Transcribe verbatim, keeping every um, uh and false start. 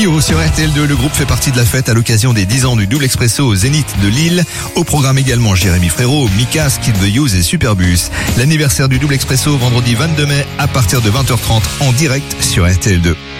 Nio sur R T L deux, le groupe fait partie de la fête à l'occasion des dix ans du Double Expresso au Zénith de Lille. Au programme également Jérémy Frérot, Mika, Skid the Use et Superbus. L'anniversaire du Double Expresso vendredi vingt-deux mai à partir de vingt heures trente en direct sur R T L deux.